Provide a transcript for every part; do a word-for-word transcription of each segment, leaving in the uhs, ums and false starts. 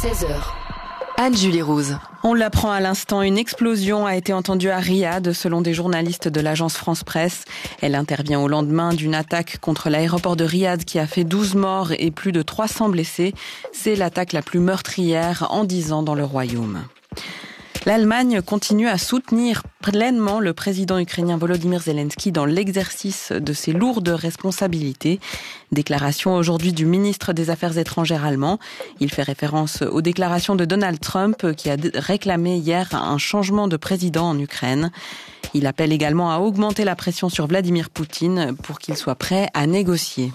seize heures. Anne-Julie Rouse. On l'apprend à l'instant, une explosion a été entendue à Riyad, selon des journalistes de l'agence France-Presse. Elle intervient au lendemain d'une attaque contre l'aéroport de Riyad qui a fait douze morts et plus de trois cents blessés. C'est l'attaque la plus meurtrière en dix ans dans le royaume. L'Allemagne continue à soutenir pleinement le président ukrainien Volodymyr Zelensky dans l'exercice de ses lourdes responsabilités. Déclaration aujourd'hui du ministre des Affaires étrangères allemand. Il fait référence aux déclarations de Donald Trump qui a réclamé hier un changement de président en Ukraine. Il appelle également à augmenter la pression sur Vladimir Poutine pour qu'il soit prêt à négocier.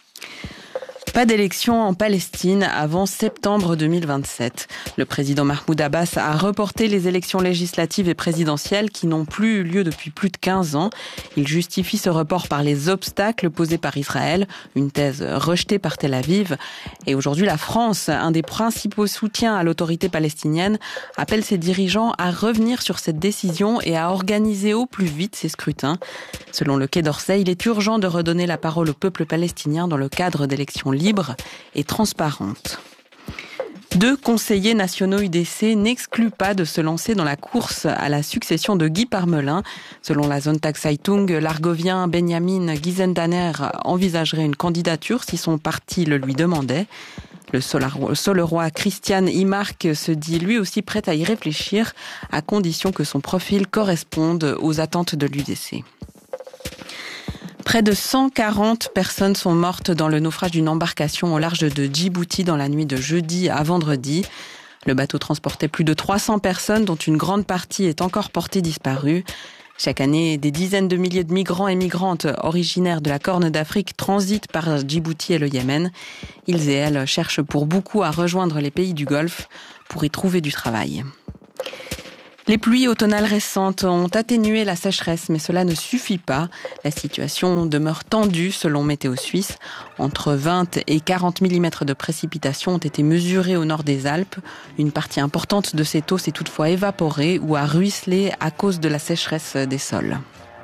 Pas d'élection en Palestine avant septembre deux mille vingt-sept. Le président Mahmoud Abbas a reporté les élections législatives et présidentielles qui n'ont plus eu lieu depuis plus de quinze ans. Il justifie ce report par les obstacles posés par Israël, une thèse rejetée par Tel Aviv. Et aujourd'hui, la France, un des principaux soutiens à l'autorité palestinienne, appelle ses dirigeants à revenir sur cette décision et à organiser au plus vite ces scrutins. Selon le Quai d'Orsay, il est urgent de redonner la parole au peuple palestinien dans le cadre d'élections libres libre et transparente. Deux conseillers nationaux U D C n'excluent pas de se lancer dans la course à la succession de Guy Parmelin. Selon la Sonntagszeitung, l'Argovien Benjamin Gizendaner envisagerait une candidature si son parti le lui demandait. Le Solerois Christian Imark se dit lui aussi prêt à y réfléchir, à condition que son profil corresponde aux attentes de l'U D C. Près de cent quarante personnes sont mortes dans le naufrage d'une embarcation au large de Djibouti dans la nuit de jeudi à vendredi. Le bateau transportait plus de trois cents personnes, dont une grande partie est encore portée disparue. Chaque année, des dizaines de milliers de migrants et migrantes originaires de la Corne d'Afrique transitent par Djibouti et le Yémen. Ils et elles cherchent pour beaucoup à rejoindre les pays du Golfe pour y trouver du travail. Les pluies automnales récentes ont atténué la sécheresse, mais cela ne suffit pas. La situation demeure tendue selon Météo Suisse. Entre vingt et quarante millimètres de précipitations ont été mesurés au nord des Alpes. Une partie importante de cette eau s'est toutefois évaporée ou a ruisselé à cause de la sécheresse des sols.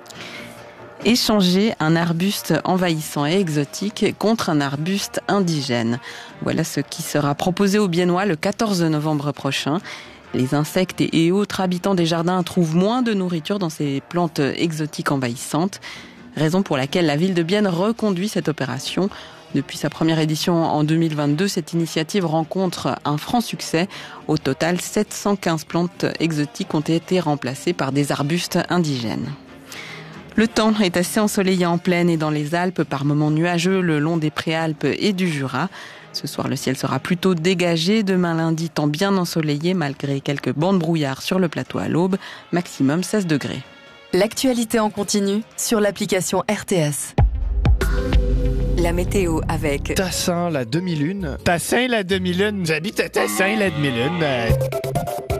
Échanger un arbuste envahissant et exotique contre un arbuste indigène. Voilà ce qui sera proposé aux Biennois le quatorze novembre prochain. Les insectes et autres habitants des jardins trouvent moins de nourriture dans ces plantes exotiques envahissantes, raison pour laquelle la ville de Bienne reconduit cette opération. Depuis sa première édition en deux mille vingt-deux, cette initiative rencontre un franc succès. Au total, sept cent quinze plantes exotiques ont été remplacées par des arbustes indigènes. Le temps est assez ensoleillé en plaine et dans les Alpes, par moments nuageux le long des Préalpes et du Jura. Ce soir, le ciel sera plutôt dégagé. Demain lundi, temps bien ensoleillé malgré quelques bancs de brouillard sur le plateau à l'aube. Maximum seize degrés. L'actualité en continu sur l'application R T S. La météo avec Tassin, la demi-lune. Tassin, la demi-lune. J'habite à Tassin, la demi-lune. Euh...